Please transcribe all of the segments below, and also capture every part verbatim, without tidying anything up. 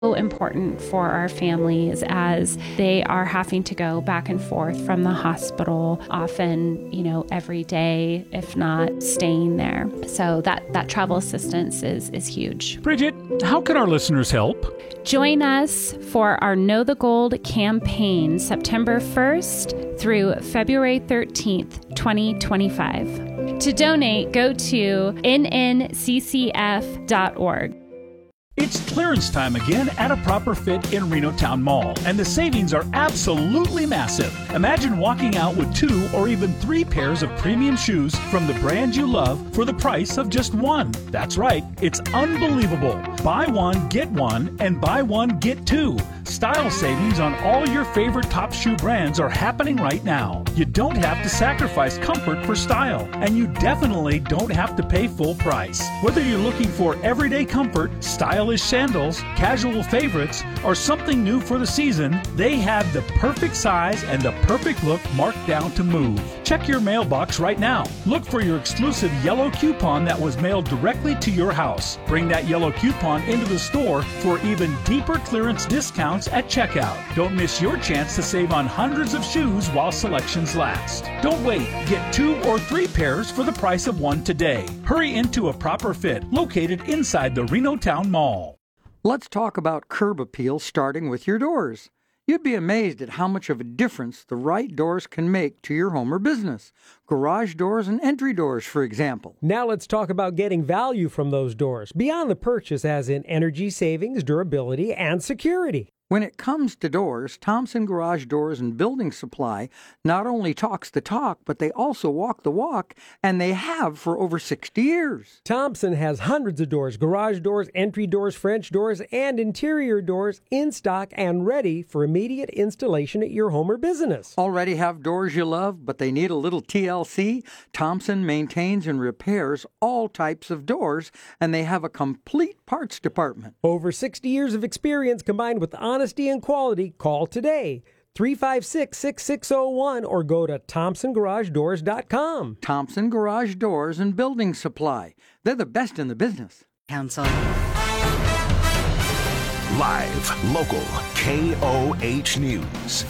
So important for our families as they are having to go back and forth from the hospital, often, you know, every day, if not staying there. So that, that travel assistance is, is huge. Bridget, how can our listeners help? Join us for our Know the Gold campaign, September first through February thirteenth, twenty twenty-five. To donate, go to N N C C F dot org. It's clearance time again at a Proper Fit in Reno Town Mall, and the savings are absolutely massive. Imagine walking out with two or even three pairs of premium shoes from the brand you love for the price of just one. That's right, it's unbelievable. Buy one, get one, and buy one, get two. Style savings on all your favorite top shoe brands are happening right now. You don't have to sacrifice comfort for style, and you definitely don't have to pay full price. Whether you're looking for everyday comfort, stylish sandals, casual favorites, or something new for the season, they have the perfect size and the perfect look marked down to move. Check your mailbox right now. Look for your exclusive yellow coupon that was mailed directly to your house. Bring that yellow coupon into the store for even deeper clearance discounts at checkout. Don't miss your chance to save on hundreds of shoes while selections last. Don't wait. Get two or three pairs for the price of one today. Hurry into a Proper Fit located inside the Reno Town Mall. Let's talk about curb appeal, starting with your doors. You'd be amazed at how much of a difference the right doors can make to your home or business. Garage doors and entry doors, for example. Now let's talk about getting value from those doors, beyond the purchase as in energy savings, durability, and security. When it comes to doors, Thompson Garage Doors and Building Supply not only talks the talk, but they also walk the walk, and they have for over sixty years. Thompson has hundreds of doors, garage doors, entry doors, French doors, and interior doors in stock and ready for immediate installation at your home or business. Already have doors you love, but they need a little T L C? Thompson maintains and repairs all types of doors, and they have a complete parts department. Over sixty years of experience combined with honesty and quality. Call today, three five six, six six zero one, or go to thompson garage doors dot com. Thompson Garage Doors and Building Supply. They're the best in the business. Council. Live, local, K O H News.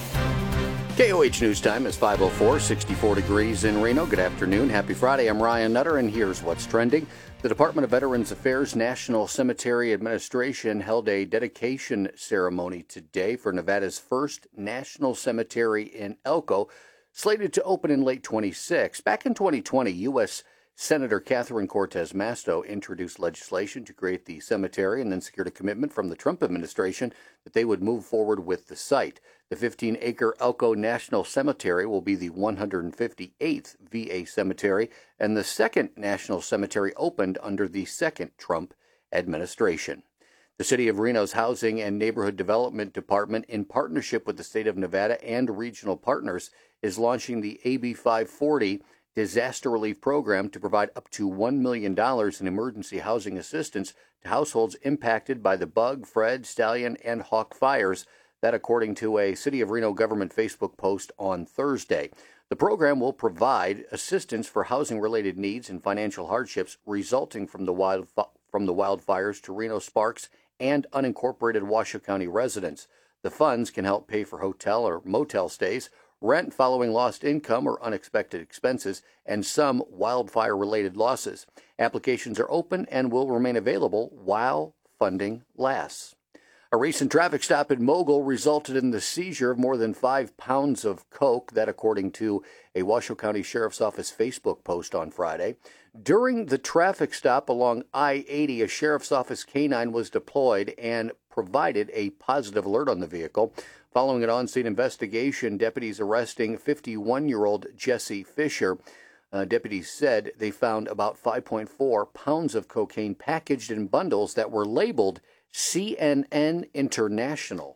K O H News time is five oh four, sixty-four degrees in Reno. Good afternoon. Happy Friday. I'm Ryan Nutter, and here's what's trending. The Department of Veterans Affairs National Cemetery Administration held a dedication ceremony today for Nevada's first national cemetery in Elko, slated to open in late twenty-six. Back in twenty twenty, U S Senator Catherine Cortez Masto introduced legislation to create the cemetery and then secured a commitment from the Trump administration that they would move forward with the site. The fifteen-acre Elko National Cemetery will be the one hundred fifty-eighth V A cemetery and the second national cemetery opened under the second Trump administration. The City of Reno's Housing and Neighborhood Development Department, in partnership with the state of Nevada and regional partners, is launching the A B five forty Disaster Relief Program to provide up to one million dollars in emergency housing assistance to households impacted by the Bug, Fred, Stallion, and Hawk fires. That according to a City of Reno government Facebook post on Thursday. The program will provide assistance for housing-related needs and financial hardships resulting from the wild from the wildfires to Reno Sparks and unincorporated Washoe County residents. The funds can help pay for hotel or motel stays, rent following lost income or unexpected expenses, and some wildfire-related losses. Applications are open and will remain available while funding lasts. A recent traffic stop in Mogul resulted in the seizure of more than five pounds of coke, that according to a Washoe County Sheriff's Office Facebook post on Friday. During the traffic stop along I eighty, a Sheriff's Office canine was deployed and provided a positive alert on the vehicle. Following an on-scene investigation, deputies arresting fifty-one-year-old Jesse Fisher. Uh, deputies said they found about five point four pounds of cocaine packaged in bundles that were labeled C N N International.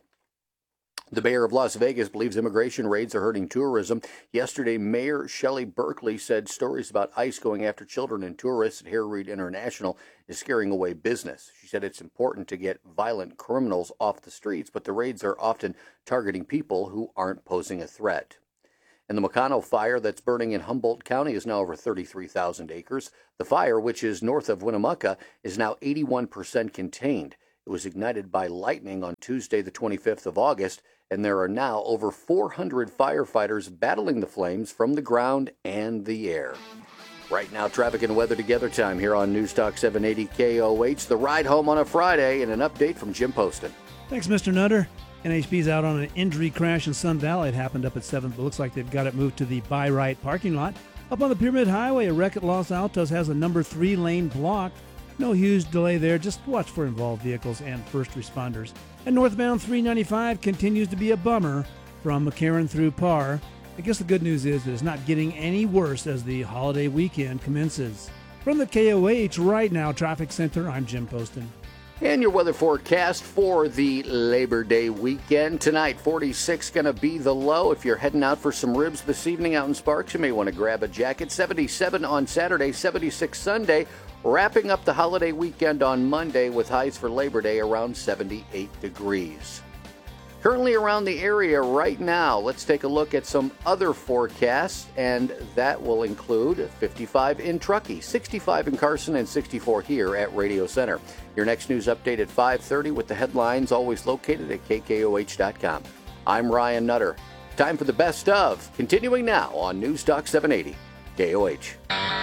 The mayor of Las Vegas believes immigration raids are hurting tourism. Yesterday, Mayor Shelley Berkeley said stories about ICE going after children and tourists at Harry Reid International is scaring away business. She said it's important to get violent criminals off the streets, but the raids are often targeting people who aren't posing a threat. And the Mocano fire that's burning in Humboldt County is now over thirty-three thousand acres. The fire, which is north of Winnemucca, is now eighty-one percent contained. It was ignited by lightning on Tuesday, the twenty-fifth of August, and there are now over four hundred firefighters battling the flames from the ground and the air. Right now, traffic and weather together time here on News Talk seven eighty K O H. The ride home on a Friday and an update from Jim Poston. Thanks, Mister Nutter. N H B's out on an injury crash in Sun Valley. It happened up at seventh, but looks like they've got it moved to the Buy Right parking lot. Up on the Pyramid Highway, a wreck at Los Altos has a number three lane blocked. No huge delay there. Just watch for involved vehicles and first responders. And northbound three ninety-five continues to be a bummer from McCarran through Parr. I guess the good news is that it's not getting any worse as the holiday weekend commences. From the K O H Right Now Traffic Center, I'm Jim Poston. And your weather forecast for the Labor Day weekend. Tonight, forty-six going to be the low. If you're heading out for some ribs this evening out in Sparks, you may want to grab a jacket. seventy-seven on Saturday, seventy-six Sunday. Wrapping up the holiday weekend on Monday with highs for Labor Day around seventy-eight degrees. Currently around the area right now, let's take a look at some other forecasts, and that will include fifty-five in Truckee, sixty-five in Carson, and sixty-four here at Radio Center. Your next news update at five thirty with the headlines always located at K K O H dot com. I'm Ryan Nutter. Time for the best of, continuing now on News Talk seven eighty K O H.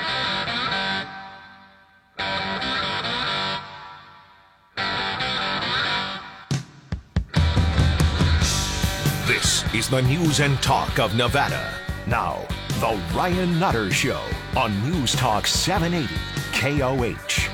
This is the news and talk of Nevada. Now, the Ryan Nutter Show on News Talk seven eighty K O H.